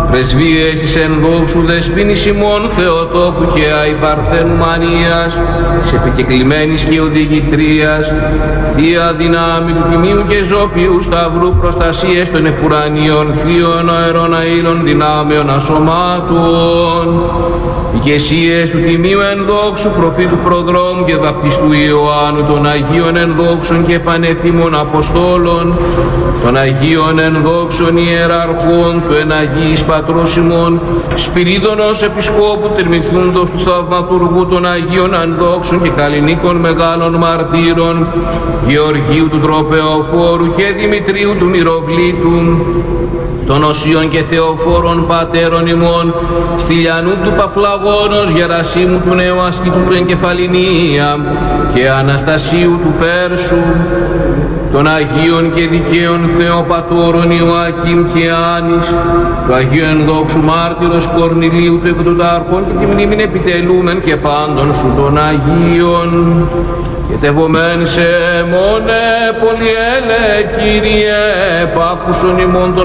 πρεσβείες της ενδόξου δεσποίνης ημών Θεοτόκου και Αϊ Παρθένου Μαρίας, της επικεκλημένης και οδηγητρίας, Θεία δυνάμει του Τιμίου και Ζώπιου Σταυρού προστασίες των επουρανίων θείων αερών αήλων δυνάμεων ασωμάτων, ηγεσίες του Τιμίου ενδόξου προφήτου προδρόμου και βαπτιστού Ιωάννου, των Αγίων ενδόξων και πανεθήμων Αποστόλων, των Αγίων ενδόξων ιεραρχών, του εναγίης Πατρός ημών Σπυρίδωνος Επισκόπου Τριμηθούντος του Θαυματουργού, των Αγίων ενδόξων και καλλινίκων μεγάλων μαρτύρων, Γεωργίου του Τροπεοφόρου και Δημητρίου του Μυροβλήτου, των Οσίων και Θεοφόρων πατέρων ημών, Στυλιανού του Παφλαγώνος, Γερασίμου του Νέου Ασκητού του Εγκεφαλινία και Αναστασίου του Πέρσου, των Αγίων και Δικαίων Θεοπατώρων Ιωακήμ και Άνης, του Αγίου Ενδόξου Μάρτυρος Κορνηλίου του Εκδοτάρχων και τη μνήμην επιτελούμεν και πάντων σου των Αγίων. Και τευωμέν σε μόνε πολυέλε Κύριε, πάκουσον ημών των